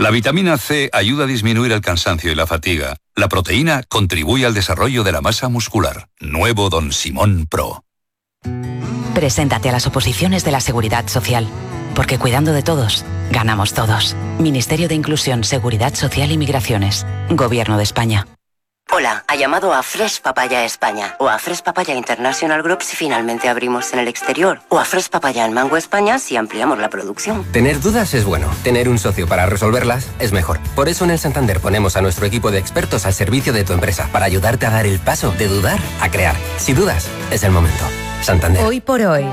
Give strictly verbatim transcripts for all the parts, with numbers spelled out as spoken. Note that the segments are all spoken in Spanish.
La vitamina C ayuda a disminuir el cansancio y la fatiga. La proteína contribuye al desarrollo de la masa muscular. Nuevo Don Simón Pro. Preséntate a las oposiciones de la Seguridad Social. Porque cuidando de todos, ganamos todos. Ministerio de Inclusión, Seguridad Social y Migraciones. Gobierno de España. Hola, ha llamado a Fresh Papaya España o a Fresh Papaya International Group si finalmente abrimos en el exterior o a Fresh Papaya en Mango España si ampliamos la producción. Tener dudas es bueno, tener un socio para resolverlas es mejor. Por eso en el Santander ponemos a nuestro equipo de expertos al servicio de tu empresa para ayudarte a dar el paso de dudar a crear. Si dudas, es el momento. Santander. Hoy por hoy,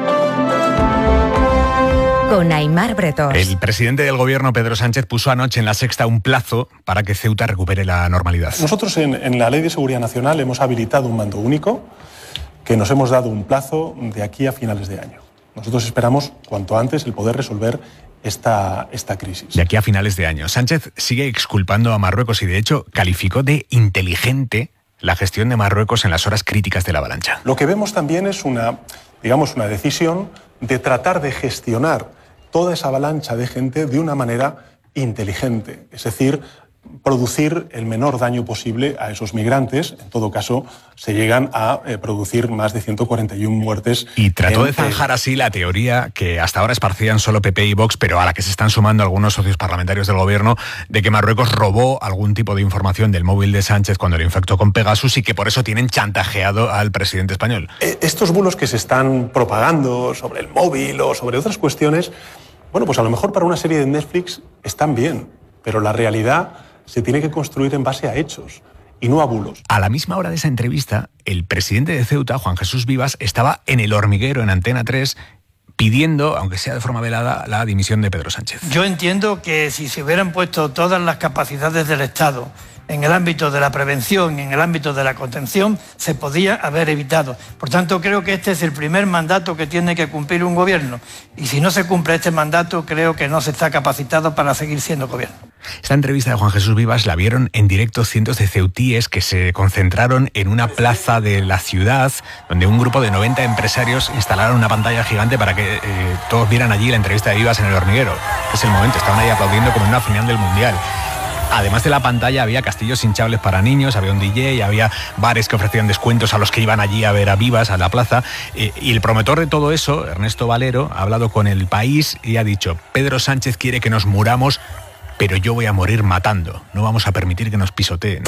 con Aimar Bretós. El presidente del gobierno, Pedro Sánchez, puso anoche en La Sexta un plazo para que Ceuta recupere la normalidad. Nosotros en, en la Ley de Seguridad Nacional hemos habilitado un mando único que nos hemos dado un plazo de aquí a finales de año. Nosotros esperamos cuanto antes el poder resolver esta, esta crisis. De aquí a finales de año. Sánchez sigue exculpando a Marruecos y de hecho calificó de inteligente la gestión de Marruecos en las horas críticas de la avalancha. Lo que vemos también es una, digamos, una decisión de tratar de gestionar toda esa avalancha de gente de una manera inteligente, es decir, producir el menor daño posible a esos migrantes. En todo caso, se llegan a eh, producir más de ciento cuarenta y una muertes. Y trató en, de zanjar así la teoría que hasta ahora esparcían solo P P y Vox, pero a la que se están sumando algunos socios parlamentarios del gobierno, de que Marruecos robó algún tipo de información del móvil de Sánchez cuando lo infectó con Pegasus y que por eso tienen chantajeado al presidente español. Eh, estos bulos que se están propagando sobre el móvil o sobre otras cuestiones, bueno, pues a lo mejor para una serie de Netflix están bien, pero la realidad se tiene que construir en base a hechos y no a bulos. A la misma hora de esa entrevista, el presidente de Ceuta, Juan Jesús Vivas, estaba en El Hormiguero, en Antena tres, pidiendo, aunque sea de forma velada, la dimisión de Pedro Sánchez. Yo entiendo que si se hubieran puesto todas las capacidades del Estado en el ámbito de la prevención y en el ámbito de la contención, se podía haber evitado. Por tanto, creo que este es el primer mandato que tiene que cumplir un gobierno. Y si no se cumple este mandato, creo que no se está capacitado para seguir siendo gobierno. Esta entrevista de Juan Jesús Vivas la vieron en directo cientos de ceutíes que se concentraron en una plaza de la ciudad, donde un grupo de noventa empresarios instalaron una pantalla gigante para que eh, todos vieran allí la entrevista de Vivas en El Hormiguero. Es el momento, estaban ahí aplaudiendo como en una final del Mundial. Además de la pantalla había castillos hinchables para niños, había un D J, había bares que ofrecían descuentos a los que iban allí a ver a Vivas, a la plaza. Eh, y el promotor de todo eso, Ernesto Valero, ha hablado con El País y ha dicho: Pedro Sánchez quiere que nos muramos, pero yo voy a morir matando. No vamos a permitir que nos pisoteen.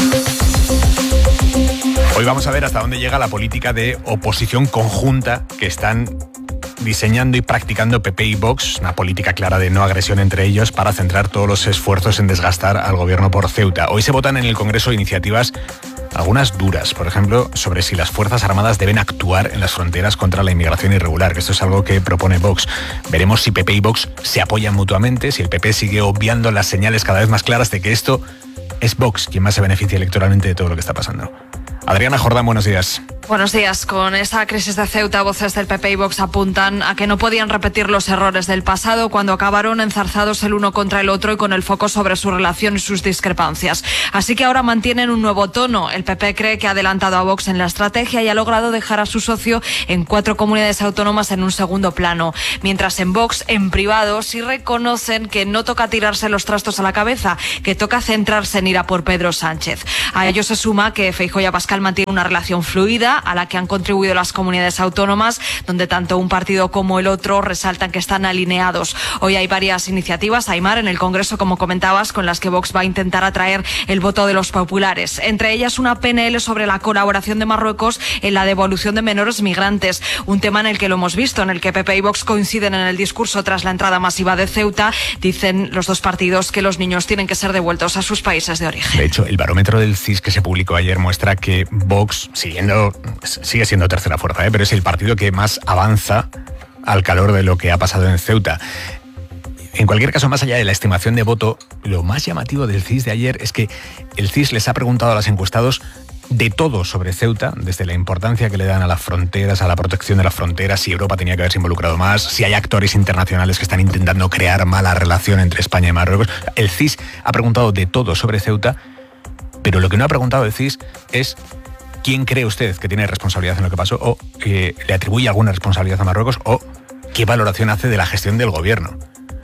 Hoy vamos a ver hasta dónde llega la política de oposición conjunta que están diseñando y practicando P P y Vox, una política clara de no agresión entre ellos para centrar todos los esfuerzos en desgastar al gobierno por Ceuta. Hoy se votan en el Congreso iniciativas, algunas duras, por ejemplo, sobre si las Fuerzas Armadas deben actuar en las fronteras contra la inmigración irregular, que esto es algo que propone Vox. Veremos si P P y Vox se apoyan mutuamente, si el P P sigue obviando las señales cada vez más claras de que esto es Vox quien más se beneficia electoralmente de todo lo que está pasando. Adriana Jordán, buenos días. Buenos días. Con esa crisis de Ceuta, voces del P P y Vox apuntan a que no podían repetir los errores del pasado cuando acabaron enzarzados el uno contra el otro y con el foco sobre su relación y sus discrepancias. Así que ahora mantienen un nuevo tono. El P P cree que ha adelantado a Vox en la estrategia y ha logrado dejar a su socio en cuatro comunidades autónomas en un segundo plano. Mientras en Vox, en privado, sí reconocen que no toca tirarse los trastos a la cabeza, que toca centrarse en ir a por Pedro Sánchez. A ello se suma que Feijóo y Abascal mantienen una relación fluida, a la que han contribuido las comunidades autónomas, donde tanto un partido como el otro resaltan que están alineados. Hoy hay varias iniciativas, Aimar, en el Congreso, como comentabas, con las que Vox va a intentar atraer el voto de los populares. Entre ellas una P N L sobre la colaboración de Marruecos en la devolución de menores migrantes, un tema en el que lo hemos visto, en el que P P y Vox coinciden en el discurso tras la entrada masiva de Ceuta. Dicen los dos partidos que los niños tienen que ser devueltos a sus países de origen. De hecho, el barómetro del C I S que se publicó ayer muestra que Vox, siguiendo, sigue siendo tercera fuerza, ¿eh? pero es el partido que más avanza al calor de lo que ha pasado en Ceuta. En cualquier caso, más allá de la estimación de voto, lo más llamativo del C I S de ayer es que el C I S les ha preguntado a los encuestados de todo sobre Ceuta, desde la importancia que le dan a las fronteras, a la protección de las fronteras, si Europa tenía que haberse involucrado más, si hay actores internacionales que están intentando crear mala relación entre España y Marruecos. El C I S ha preguntado de todo sobre Ceuta, pero lo que no ha preguntado el C I S es quién cree usted que tiene responsabilidad en lo que pasó, o eh, le atribuye alguna responsabilidad a Marruecos, o qué valoración hace de la gestión del gobierno.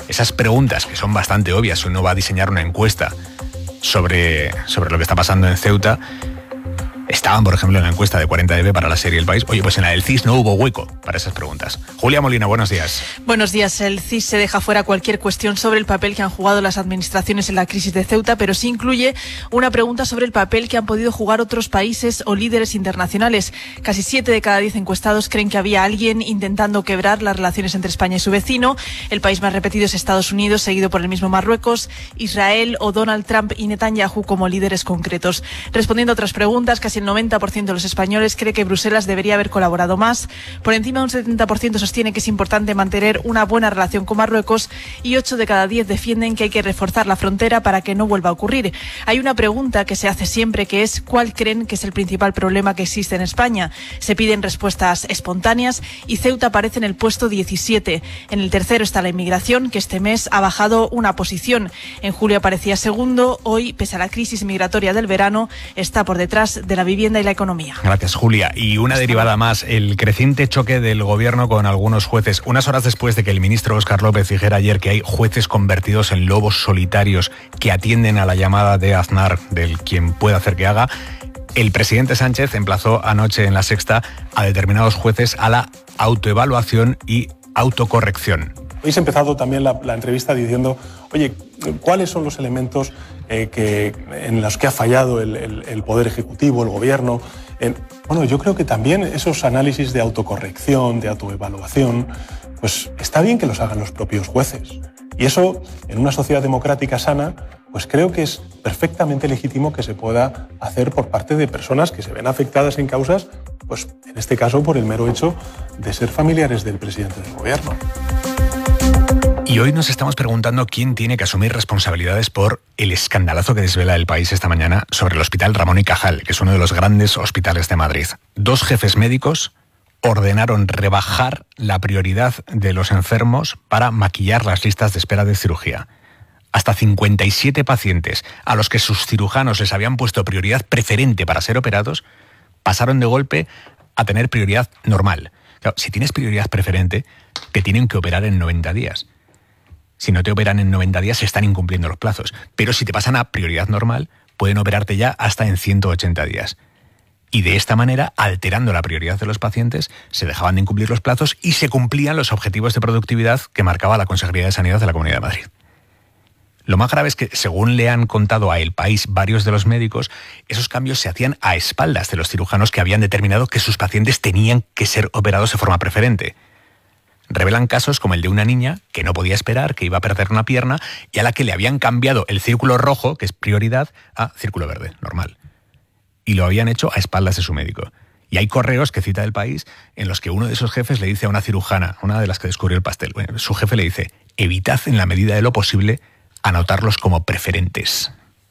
esas preguntas que son bastante obvias, uno va a diseñar una encuesta sobre, sobre lo que está pasando en Ceuta, estaban, por ejemplo, en la encuesta de cuarenta D B para la serie El País. Oye, pues en la del C I S no hubo hueco para esas preguntas. Julia Molina, buenos días. Buenos días. El C I S se deja fuera cualquier cuestión sobre el papel que han jugado las administraciones en la crisis de Ceuta, pero sí incluye una pregunta sobre el papel que han podido jugar otros países o líderes internacionales. Casi siete de cada diez encuestados creen que había alguien intentando quebrar las relaciones entre España y su vecino. El país más repetido es Estados Unidos, seguido por el mismo Marruecos, Israel o Donald Trump y Netanyahu como líderes concretos. Respondiendo a otras preguntas, casi el noventa por ciento de los españoles cree que Bruselas debería haber colaborado más. Por encima, un setenta por ciento sostiene que es importante mantener una buena relación con Marruecos y ocho de cada diez defienden que hay que reforzar la frontera para que no vuelva a ocurrir. Hay una pregunta que se hace siempre, que es ¿cuál creen que es el principal problema que existe en España? Se piden respuestas espontáneas y Ceuta aparece en el puesto diecisiete. En el tercero está la inmigración, que este mes ha bajado una posición. En julio aparecía segundo, hoy, pese a la crisis migratoria del verano, está por detrás de la vivienda y la economía. Gracias, Julia. Y una derivada más, el creciente choque del gobierno con algunos jueces. Unas horas después de que el ministro Óscar López dijera ayer que hay jueces convertidos en lobos solitarios que atienden a la llamada de Aznar del quien pueda hacer que haga, el presidente Sánchez emplazó anoche en La Sexta a determinados jueces a la autoevaluación y autocorrección. Habéis empezado también la, la entrevista diciendo, oye, ¿cuáles son los elementos eh, que, en los que ha fallado el, el, el Poder Ejecutivo, el Gobierno? En, bueno, yo creo que también esos análisis de autocorrección, de autoevaluación, pues está bien que los hagan los propios jueces. Y eso, en una sociedad democrática sana, pues creo que es perfectamente legítimo que se pueda hacer por parte de personas que se ven afectadas en causas, pues en este caso por el mero hecho de ser familiares del presidente del Gobierno. Y hoy nos estamos preguntando quién tiene que asumir responsabilidades por el escandalazo que desvela El País esta mañana sobre el Hospital Ramón y Cajal, que es uno de los grandes hospitales de Madrid. Dos jefes médicos ordenaron rebajar la prioridad de los enfermos para maquillar las listas de espera de cirugía. Hasta cincuenta y siete pacientes a los que sus cirujanos les habían puesto prioridad preferente para ser operados, pasaron de golpe a tener prioridad normal. Claro, si tienes prioridad preferente, te tienen que operar en noventa días. Si no te operan en noventa días, se están incumpliendo los plazos. Pero si te pasan a prioridad normal, pueden operarte ya hasta en ciento ochenta días. Y de esta manera, alterando la prioridad de los pacientes, se dejaban de incumplir los plazos y se cumplían los objetivos de productividad que marcaba la Consejería de Sanidad de la Comunidad de Madrid. Lo más grave es que, según le han contado a El País varios de los médicos, esos cambios se hacían a espaldas de los cirujanos que habían determinado que sus pacientes tenían que ser operados de forma preferente. Revelan casos como el de una niña que no podía esperar, que iba a perder una pierna y a la que le habían cambiado el círculo rojo, que es prioridad, a círculo verde, normal. Y lo habían hecho a espaldas de su médico. Y hay correos que cita El País en los que uno de esos jefes le dice a una cirujana, una de las que descubrió el pastel, bueno, su jefe le dice, evitad en la medida de lo posible anotarlos como preferentes.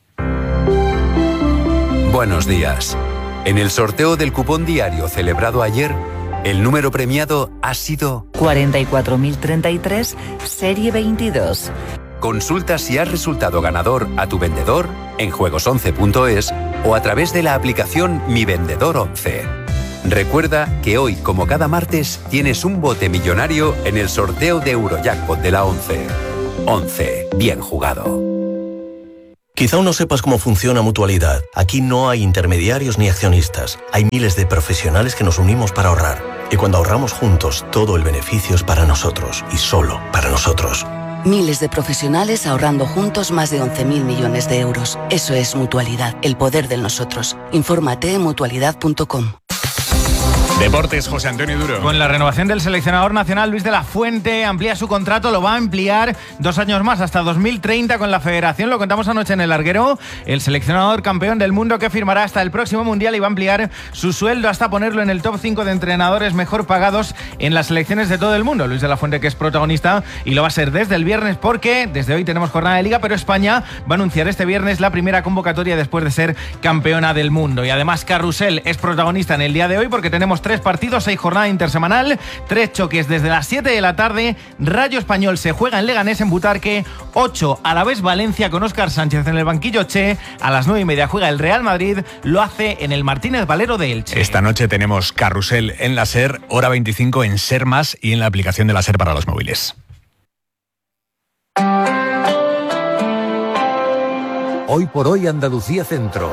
Buenos días. En el sorteo del cupón diario celebrado ayer, el número premiado ha sido cuarenta y cuatro mil treinta y tres, serie veintidós. Consulta si has resultado ganador a tu vendedor en juegos once punto es o a través de la aplicación Mi Vendedor once. Recuerda que hoy, como cada martes, tienes un bote millonario en el sorteo de Eurojackpot de la once. once. Bien jugado. Quizá aún no sepas cómo funciona Mutualidad. Aquí no hay intermediarios ni accionistas. Hay miles de profesionales que nos unimos para ahorrar. Y cuando ahorramos juntos, todo el beneficio es para nosotros y solo para nosotros. Miles de profesionales ahorrando juntos más de once mil millones de euros. Eso es Mutualidad, el poder del nosotros. Infórmate en mutualidad punto com. Deportes, José Antonio Duro. Con la renovación del seleccionador nacional, Luis de la Fuente amplía su contrato, lo va a ampliar dos años más, hasta dos mil treinta con la federación. Lo contamos anoche en El Larguero. El seleccionador campeón del mundo que firmará hasta el próximo Mundial y va a ampliar su sueldo hasta ponerlo en el top cinco de entrenadores mejor pagados en las selecciones de todo el mundo. Luis de la Fuente, que es protagonista, y lo va a ser desde el viernes porque desde hoy tenemos jornada de Liga, pero España va a anunciar este viernes la primera convocatoria después de ser campeona del mundo. Y además Carrusel es protagonista en el día de hoy porque tenemos tres partidos, seis jornada intersemanal, tres choques desde las siete de la tarde. Rayo Español se juega en Leganés, en Butarque, ocho a la vez Valencia con Óscar Sánchez en el banquillo Che, a las nueve y media juega el Real Madrid, lo hace en el Martínez Valero de Elche. Esta noche tenemos Carrusel en la SER, hora veinticinco en SER Más y en la aplicación de la SER para los móviles. Hoy por hoy Andalucía Centro.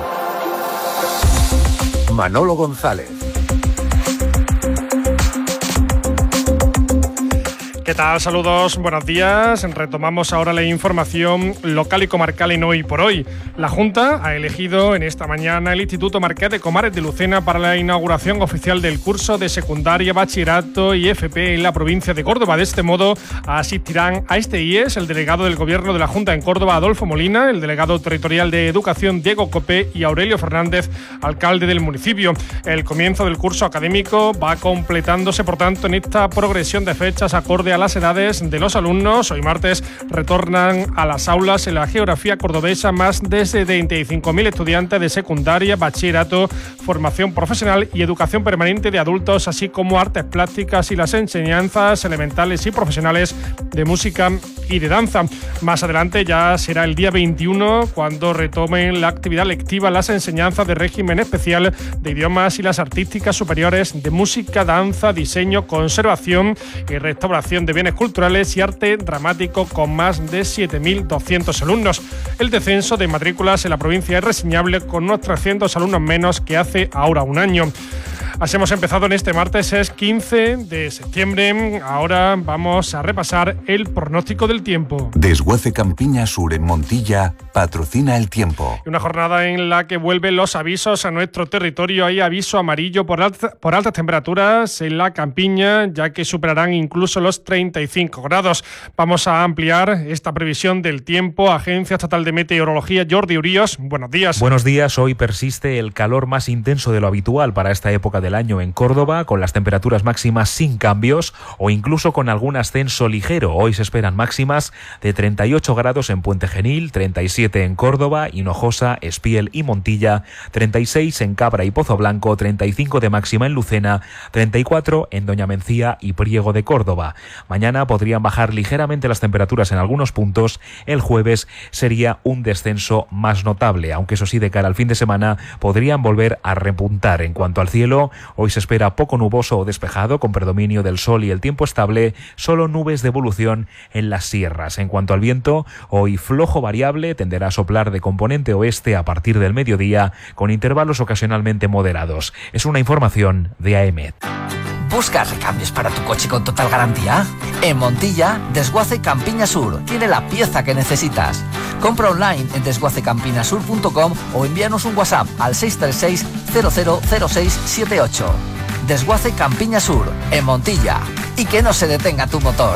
Manolo González. ¿Qué tal? Saludos, buenos días. Retomamos ahora la información local y comarcal en Hoy por Hoy. La Junta ha elegido en esta mañana el Instituto Marqués de Comares de Lucena para la inauguración oficial del curso de secundaria, bachillerato y F P en la provincia de Córdoba. De este modo asistirán a este I E S el delegado del Gobierno de la Junta en Córdoba, Adolfo Molina, el delegado territorial de Educación, Diego Copé, y Aurelio Fernández, alcalde del municipio. El comienzo del curso académico va completándose, por tanto, en esta progresión de fechas acorde a las edades de los alumnos. Hoy martes retornan a las aulas en la geografía cordobesa más de setenta y cinco mil estudiantes de secundaria, bachillerato, formación profesional y educación permanente de adultos, así como artes plásticas y las enseñanzas elementales y profesionales de música y de danza. Más adelante ya será el día veintiuno cuando retomen la actividad lectiva las enseñanzas de régimen especial de idiomas y las artísticas superiores de música, danza, diseño, conservación y restauración de bienes culturales y arte dramático, con más de siete mil doscientos alumnos. El descenso de matrículas en la provincia es reseñable, con unos trescientos alumnos menos que hace ahora un año. Así hemos empezado en este martes, es quince de septiembre. Ahora vamos a repasar el pronóstico del tiempo. Desguace Campiña Sur en Montilla patrocina el tiempo. Una jornada en la que vuelven los avisos a nuestro territorio. Hay aviso amarillo por, alta, por altas temperaturas en la Campiña, ya que superarán incluso los treinta y cinco grados. Vamos a ampliar esta previsión del tiempo. Agencia Estatal de Meteorología, Jordi Uríos, buenos días. Buenos días. Hoy persiste el calor más intenso de lo habitual para esta época del año en Córdoba, con las temperaturas máximas sin cambios o incluso con algún ascenso ligero. Hoy se esperan máximas de treinta y ocho grados en Puente Genil, treinta y siete en Córdoba, Hinojosa, Espiel y Montilla, treinta y seis en Cabra y Pozo Blanco, treinta y cinco de máxima en Lucena, treinta y cuatro en Doña Mencía y Priego de Córdoba. Mañana podrían bajar ligeramente las temperaturas en algunos puntos. El jueves sería un descenso más notable, aunque eso sí, de cara al fin de semana podrían volver a repuntar. En cuanto al cielo, hoy se espera poco nuboso o despejado, con predominio del sol y el tiempo estable, solo nubes de evolución en las sierras. En cuanto al viento, hoy flojo variable, tenderá a soplar de componente oeste a partir del mediodía, con intervalos ocasionalmente moderados. Es una información de A E M E D. ¿Buscas recambios para tu coche con total garantía? En Montilla, Desguace Campiña Sur tiene la pieza que necesitas. Compra online en desguace campina sur punto com o envíanos un WhatsApp al seis tres seis, cero cero cero seis siete ocho. Desguace Campiña Sur, en Montilla. Y que no se detenga tu motor.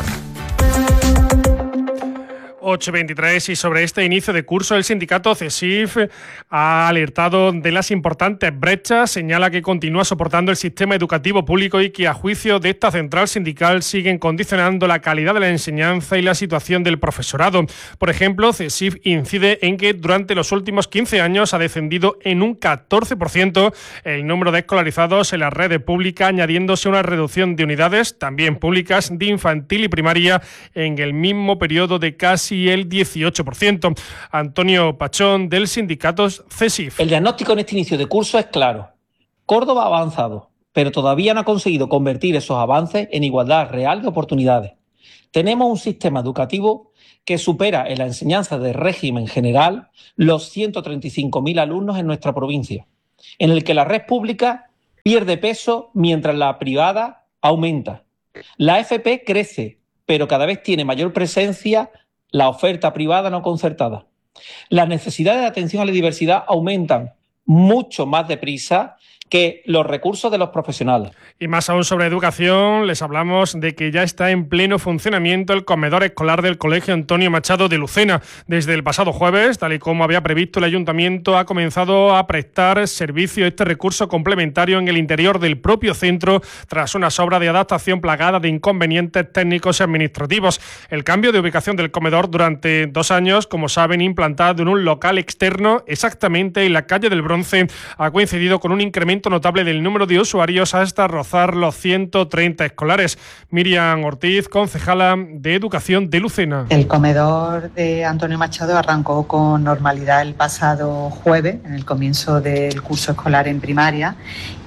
ocho veintitrés, y sobre este inicio de curso el sindicato CESIF ha alertado de las importantes brechas, señala que continúa soportando el sistema educativo público y que a juicio de esta central sindical siguen condicionando la calidad de la enseñanza y la situación del profesorado. Por ejemplo, CESIF incide en que durante los últimos quince años ha descendido en un catorce por ciento el número de escolarizados en la red pública, añadiéndose una reducción de unidades, también públicas, de infantil y primaria en el mismo periodo de casi el dieciocho por ciento. Antonio Pachón, del sindicato CESIF. El diagnóstico en este inicio de curso es claro. Córdoba ha avanzado, pero todavía no ha conseguido convertir esos avances en igualdad real de oportunidades. Tenemos un sistema educativo que supera en la enseñanza de régimen general los ciento treinta y cinco mil alumnos en nuestra provincia, en el que la red pública pierde peso mientras la privada aumenta. La F P crece, pero cada vez tiene mayor presencia la oferta privada no concertada. Las necesidades de atención a la diversidad aumentan mucho más deprisa que los recursos de los profesionales. Y más aún sobre educación, les hablamos de que ya está en pleno funcionamiento el comedor escolar del Colegio Antonio Machado de Lucena. Desde el pasado jueves, tal y como había previsto el Ayuntamiento, ha comenzado a prestar servicio este recurso complementario en el interior del propio centro, tras unas obras de adaptación plagada de inconvenientes técnicos y administrativos. El cambio de ubicación del comedor durante dos años, como saben, implantado en un local externo, exactamente en la calle del Bronce, ha coincidido con un incremento notable del número de usuarios hasta rozar los ciento treinta escolares. Miriam Ortiz, concejala de Educación de Lucena. El comedor de Antonio Machado arrancó con normalidad el pasado jueves, en el comienzo del curso escolar en primaria,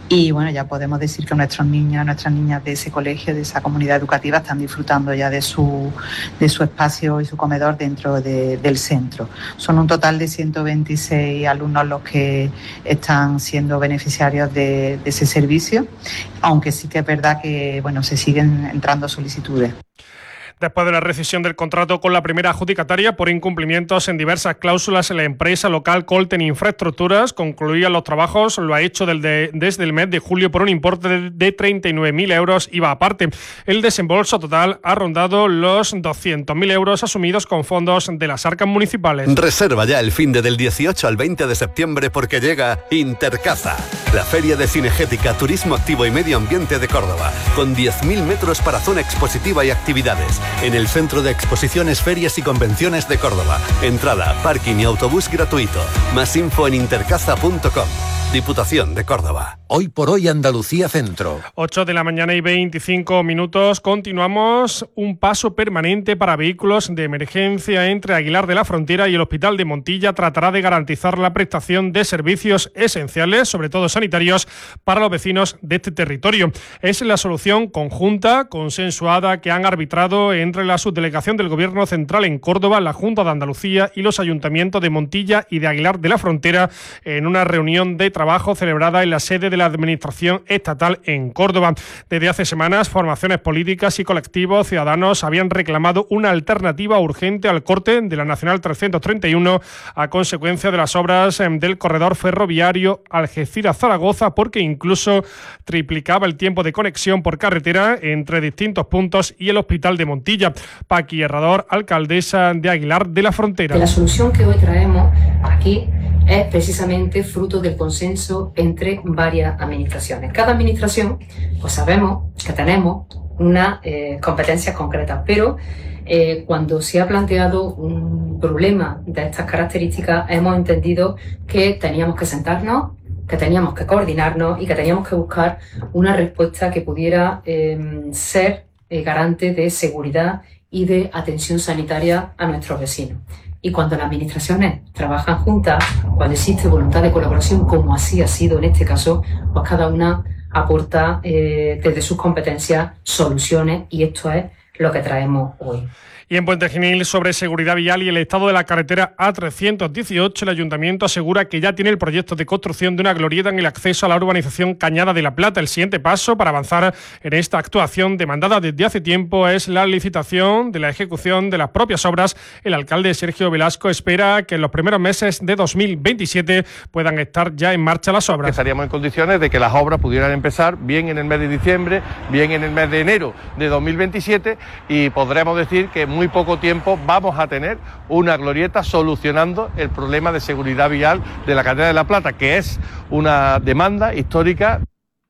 Y bueno, ya podemos decir que nuestros niños, nuestras niñas de ese colegio, de esa comunidad educativa, están disfrutando ya de su, de su espacio y su comedor dentro de, del centro. Son un total de ciento veintiséis alumnos los que están siendo beneficiarios de, de ese servicio, aunque sí que es verdad que bueno, se siguen entrando solicitudes. Después de la rescisión del contrato con la primera adjudicataria por incumplimientos en diversas cláusulas, la empresa local Colten Infraestructuras concluía los trabajos, lo ha hecho desde, desde el mes de julio por un importe de, de treinta y nueve mil euros I V A aparte. El desembolso total ha rondado los doscientos mil euros asumidos con fondos de las arcas municipales. Reserva ya el fin de del dieciocho al veinte de septiembre porque llega Intercaza, la feria de cinegética, turismo activo y medio ambiente de Córdoba, con diez mil metros para zona expositiva y actividades. En el Centro de Exposiciones, Ferias y Convenciones de Córdoba. Entrada, parking y autobús gratuito. Más info en intercaza punto com. Diputación de Córdoba. Hoy por hoy Andalucía Centro. ocho de la mañana y veinticinco minutos. Continuamos. Un paso permanente para vehículos de emergencia entre Aguilar de la Frontera y el Hospital de Montilla tratará de garantizar la prestación de servicios esenciales, sobre todo sanitarios, para los vecinos de este territorio. Es la solución conjunta, consensuada, que han arbitrado entre la subdelegación del Gobierno Central en Córdoba, la Junta de Andalucía y los ayuntamientos de Montilla y de Aguilar de la Frontera en una reunión de trabajo celebrada en la sede de la Administración Estatal en Córdoba. Desde hace semanas, formaciones políticas y colectivos ciudadanos habían reclamado una alternativa urgente al corte de la Nacional trescientos treinta y uno a consecuencia de las obras del corredor ferroviario Algeciras-Zaragoza, porque incluso triplicaba el tiempo de conexión por carretera entre distintos puntos y el Hospital de Montilla. Paqui Herrador, alcaldesa de Aguilar de la Frontera. La solución que hoy traemos aquí es precisamente fruto del consenso entre varias administraciones. Cada administración, pues sabemos que tenemos una eh, competencia concreta, pero eh, cuando se ha planteado un problema de estas características, hemos entendido que teníamos que sentarnos, que teníamos que coordinarnos y que teníamos que buscar una respuesta que pudiera eh, ser eh, garante de seguridad y de atención sanitaria a nuestros vecinos. Y cuando las administraciones trabajan juntas, cuando existe voluntad de colaboración, como así ha sido en este caso, pues cada una aporta eh, desde sus competencias soluciones, y esto es lo que traemos hoy. Y en Puente Genil, sobre seguridad vial y el estado de la carretera A trescientos dieciocho, el Ayuntamiento asegura que ya tiene el proyecto de construcción de una glorieta en el acceso a la urbanización Cañada de la Plata. El siguiente paso para avanzar en esta actuación demandada desde hace tiempo es la licitación de la ejecución de las propias obras. El alcalde Sergio Velasco espera que en los primeros meses de dos mil veintisiete puedan estar ya en marcha las obras. Estaríamos en condiciones de que las obras pudieran empezar bien en el mes de diciembre, bien en el mes de enero de dos mil veintisiete, y podremos decir que muy poco tiempo vamos a tener una glorieta solucionando el problema de seguridad vial de la carretera de la Plata, que es una demanda histórica.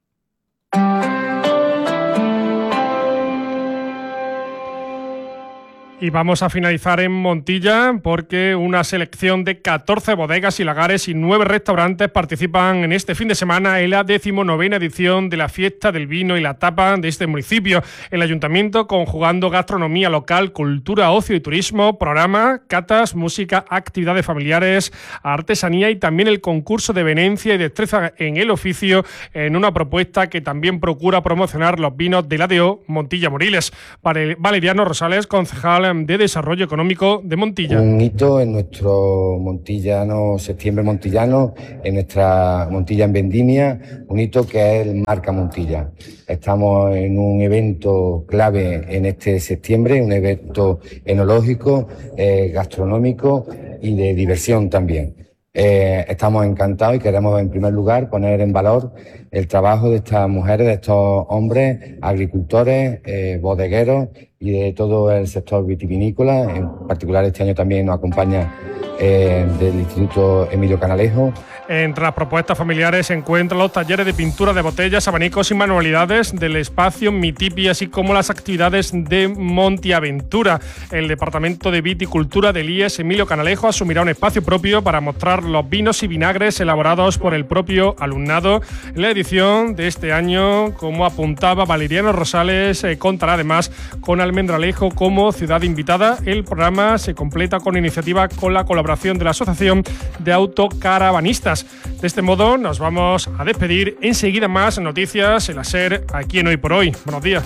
Y vamos a finalizar en Montilla porque una selección de catorce bodegas y lagares y nueve restaurantes participan en este fin de semana en la decimonovena edición de la Fiesta del Vino y la Tapa de este municipio. El ayuntamiento, conjugando gastronomía local, cultura, ocio y turismo, programa, catas, música, actividades familiares, artesanía y también el concurso de venencia y destreza en el oficio, en una propuesta que también procura promocionar los vinos de la D O Montilla Moriles. Valeriano Rosales, concejal de Desarrollo Económico de Montilla. Un hito en nuestro montillano, septiembre montillano, en nuestra Montilla en Vendimia, un hito que es el Marca Montilla. Estamos en un evento clave en este septiembre, un evento enológico, eh, gastronómico y de diversión también. Eh, estamos encantados y queremos en primer lugar poner en valor el trabajo de estas mujeres, de estos hombres, agricultores, eh, bodegueros y de todo el sector vitivinícola. En particular este año también nos acompaña eh, del Instituto Emilio Canalejo. Entre las propuestas familiares se encuentran los talleres de pintura de botellas, abanicos y manualidades del espacio Mitipi, así como las actividades de Montiaventura. El Departamento de Viticultura del I E S Emilio Canalejo asumirá un espacio propio para mostrar los vinos y vinagres elaborados por el propio alumnado. En la edición de este año, como apuntaba Valeriano Rosales, eh, contará además con Almendralejo como ciudad invitada. El programa se completa con iniciativas con la colaboración colaboración de la Asociación de Autocaravanistas. De este modo nos vamos a despedir. Enseguida más noticias en la SER, aquí en Hoy por Hoy. Buenos días.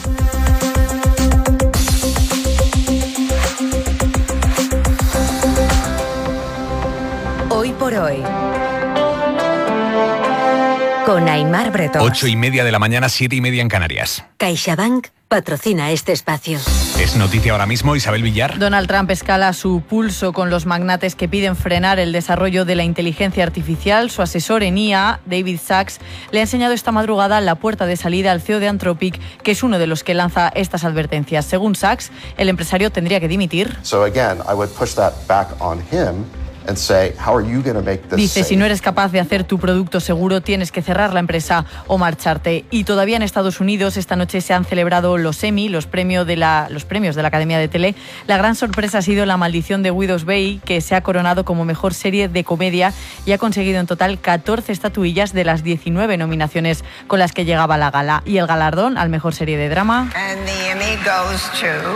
Hoy por Hoy, con Aimar Bretón. Ocho y media de la mañana, siete y media en Canarias. CaixaBank patrocina este espacio. Es noticia ahora mismo, Isabel Villar. Donald Trump escala su pulso con los magnates que piden frenar el desarrollo de la inteligencia artificial. Su asesor en I A, David Sachs, le ha enseñado esta madrugada la puerta de salida al C E O de Anthropic, que es uno de los que lanza estas advertencias. Según Sachs, el empresario tendría que dimitir. So again, I would push that back on him. And say, how are you going to make this Dice, safe? si no eres capaz de hacer tu producto seguro, tienes que cerrar la empresa o marcharte. Y todavía en Estados Unidos esta noche se han celebrado los Emmy, los, premio de la, los premios de la Academia de Tele. La gran sorpresa ha sido La maldición de Widow's Bay, que se ha coronado como mejor serie de comedia y ha conseguido en total catorce estatuillas de las diecinueve nominaciones con las que llegaba a la gala. Y el galardón al mejor serie de drama. And the Emmy goes to...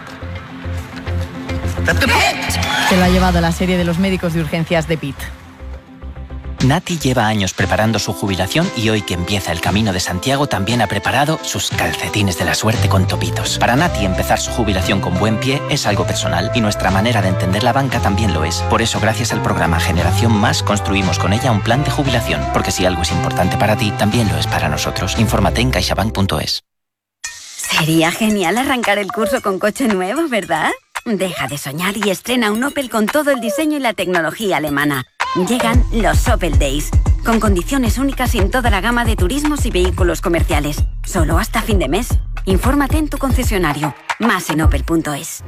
Se lo ha llevado la serie de los médicos de urgencias de Pitt. Nati lleva años preparando su jubilación y hoy que empieza el Camino de Santiago también ha preparado sus calcetines de la suerte con topitos. Para Nati empezar su jubilación con buen pie es algo personal y nuestra manera de entender la banca también lo es. Por eso gracias al programa Generación Más construimos con ella un plan de jubilación, porque si algo es importante para ti, también lo es para nosotros. Infórmate en caixabank punto es. Sería genial arrancar el curso con coche nuevo, ¿verdad? Deja de soñar y estrena un Opel con todo el diseño y la tecnología alemana. Llegan los Opel Days, con condiciones únicas en toda la gama de turismos y vehículos comerciales. Solo hasta fin de mes. Infórmate en tu concesionario. Más en opel punto es.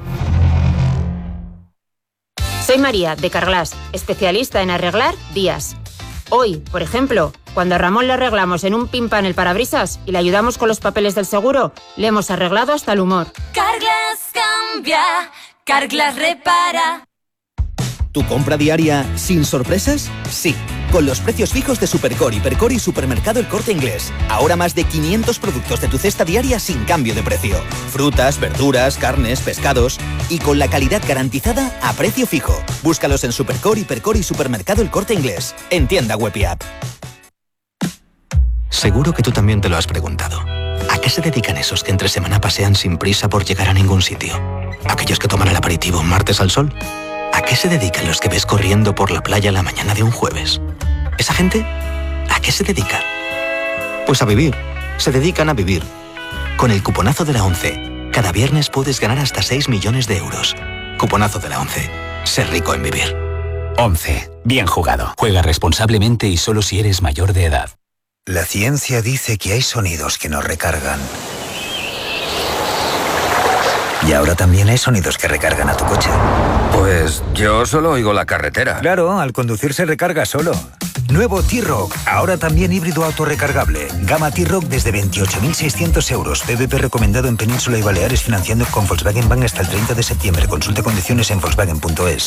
Soy María, de Carglass, especialista en arreglar vías. Hoy, por ejemplo, cuando a Ramón le arreglamos en un pin pan el parabrisas y le ayudamos con los papeles del seguro, le hemos arreglado hasta el humor. Carglass cambia, Carglass repara. ¿Tu compra diaria sin sorpresas? Sí, con los precios fijos de Supercore, Hipercore y Supermercado El Corte Inglés. Ahora más de quinientos productos de tu cesta diaria sin cambio de precio. Frutas, verduras, carnes, pescados y con la calidad garantizada a precio fijo. Búscalos en Supercore, Hipercore y Supermercado El Corte Inglés. En tienda web y app. Seguro que tú también te lo has preguntado. ¿A qué se dedican esos que entre semana pasean sin prisa por llegar a ningún sitio? ¿Aquellos que toman el aperitivo martes al sol? ¿A qué se dedican los que ves corriendo por la playa la mañana de un jueves? ¿Esa gente? ¿A qué se dedica? Pues a vivir. Se dedican a vivir. Con el cuponazo de la ONCE, cada viernes puedes ganar hasta seis millones de euros. Cuponazo de la ONCE. Ser rico en vivir. ONCE. Bien jugado. Juega responsablemente y solo si eres mayor de edad. La ciencia dice que hay sonidos que nos recargan. Y ahora también hay sonidos que recargan a tu coche. Pues yo solo oigo la carretera. Claro, al conducir se recarga solo. Nuevo T-Roc, ahora también híbrido autorrecargable. Gama T-Roc desde veintiocho mil seiscientos euros. P V P recomendado en Península y Baleares, financiando con Volkswagen Bank hasta el treinta de septiembre. Consulte condiciones en volkswagen punto es.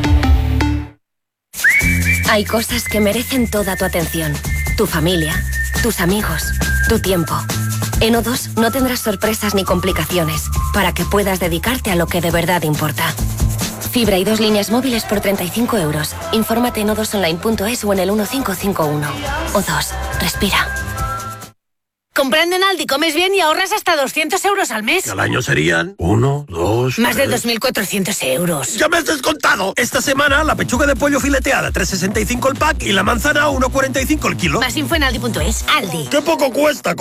Hay cosas que merecen toda tu atención. Tu familia, tus amigos, tu tiempo. En O dos no tendrás sorpresas ni complicaciones para que puedas dedicarte a lo que de verdad importa. Fibra y dos líneas móviles por treinta y cinco euros. Infórmate en o dos online punto es o en el uno cinco cinco uno. O dos, respira. Comprando en Aldi comes bien y ahorras hasta doscientos euros al mes. Al año serían uno, dos, Más tres. de dos mil cuatrocientos euros. ¡Ya me has descontado! Esta semana la pechuga de pollo fileteada tres sesenta y cinco el pack y la manzana uno cuarenta y cinco el kilo. Más info en aldi punto es. Aldi. ¡Qué poco cuesta!